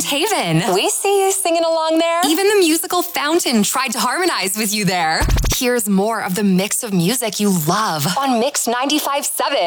Grand Haven. We see you singing along there. Even the musical Fountain tried to harmonize with you there. Here's more of the mix of music you love on Mix 95.7.